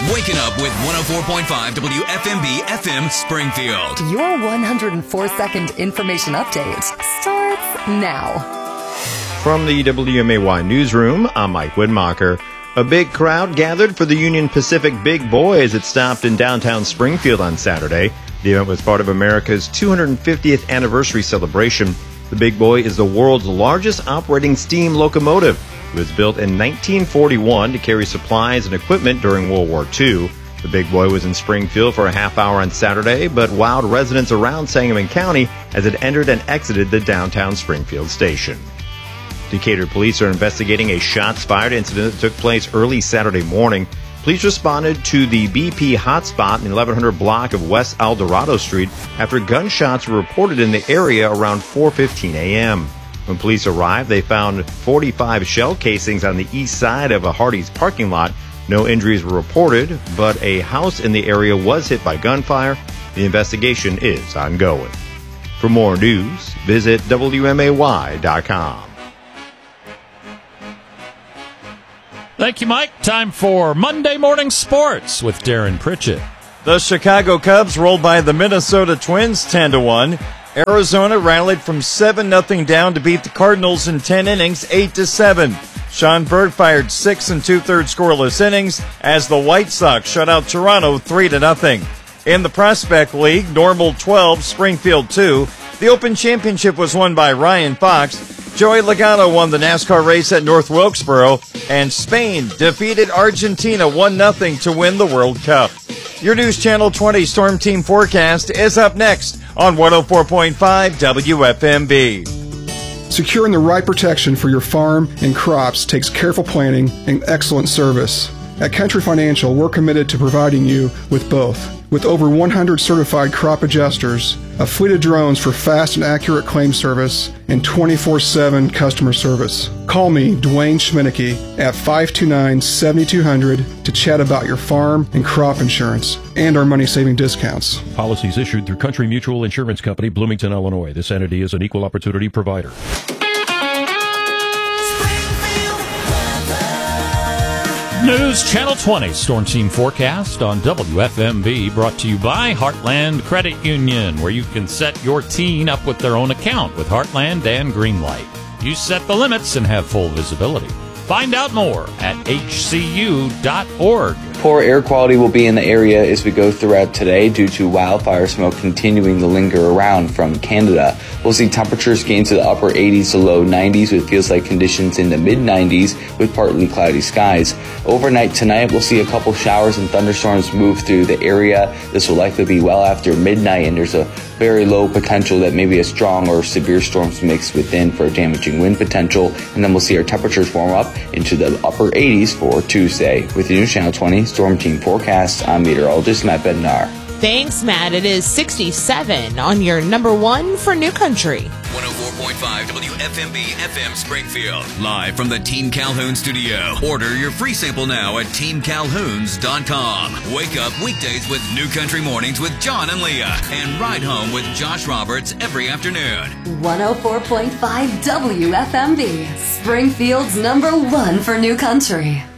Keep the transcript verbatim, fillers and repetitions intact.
Waking up with one oh four point five W F M B F M Springfield. Your one hundred four second information update starts now. From the W M A Y newsroom, I'm Mike Widmacher. A big crowd gathered for the Union Pacific Big Boy as it stopped in downtown Springfield on Saturday. The event was part of America's two hundred fiftieth anniversary celebration. The Big Boy is the world's largest operating steam locomotive. It was built in nineteen forty-one to carry supplies and equipment during World War Two. The Big Boy was in Springfield for a half hour on Saturday, but wowed residents around Sangamon County as it entered and exited the downtown Springfield station. Decatur police are investigating a shots fired incident that took place early Saturday morning. Police responded to the B P hotspot in the eleven hundred block of West Eldorado Street after gunshots were reported in the area around four fifteen a.m. When police arrived, they found forty-five shell casings on the east side of a Hardee's parking lot. No injuries were reported, but a house in the area was hit by gunfire. The investigation is ongoing. For more news, visit W M A Y dot com. Thank you, Mike. Time for Monday Morning Sports with Darren Pritchett. The Chicago Cubs rolled by the Minnesota Twins ten to one. Arizona rallied from seven nothing down to beat the Cardinals in ten innings, eight to seven. Sean Bird fired six and two-thirds scoreless innings as the White Sox shut out Toronto three to nothing. In the Prospect League, Normal twelve, Springfield two. The Open Championship was won by Ryan Fox. Joey Logano won the NASCAR race at North Wilkesboro, and Spain defeated Argentina one nothing to win the World Cup. Your News Channel twenty Storm Team forecast is up next on one oh four point five W F M B. Securing the right protection for your farm and crops takes careful planning and excellent service. At Country Financial, we're committed to providing you with both. With over one hundred certified crop adjusters, a fleet of drones for fast and accurate claim service, and twenty-four seven customer service. Call me, Dwayne Schminicki, at five two nine, seven two zero zero to chat about your farm and crop insurance and our money-saving discounts. Policies issued through Country Mutual Insurance Company, Bloomington, Illinois. This entity is an equal opportunity provider. News Channel twenty Storm Team forecast on W F M B, brought to you by Heartland Credit Union, where you can set your teen up with their own account with Heartland and Greenlight. You set the limits and have full visibility. Find out more at H C U dot org. Poor air quality will be in the area as we go throughout today due to wildfire smoke continuing to linger around from Canada. We'll see temperatures gain to the upper eighties to low nineties with feels like conditions in the mid nineties with partly cloudy skies. Overnight tonight, we'll see a couple showers and thunderstorms move through the area. This will likely be well after midnight, and there's a very low potential that maybe a strong or severe storms mix within for damaging wind potential. And then we'll see our temperatures warm up into the upper eighties for Tuesday. With the News Channel twenty Storm Team forecast, I'm meteorologist Matt Bednar. Thanks, Matt. It is sixty-seven on your number one for New Country. one oh four point five W F M B F M Springfield. Live from the Team Calhoun studio. Order your free sample now at team calhouns dot com. Wake up weekdays with New Country Mornings with John and Leah. And ride home with Josh Roberts every afternoon. one oh four point five W F M B, Springfield's number one for New Country.